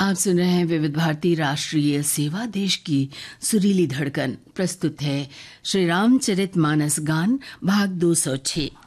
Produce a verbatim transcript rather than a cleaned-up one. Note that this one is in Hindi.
आप सुन रहे हैं विविध भारती राष्ट्रीय सेवा, देश की सुरीली धड़कन। प्रस्तुत है श्री रामचरित मानस गान भाग दो सौ छह।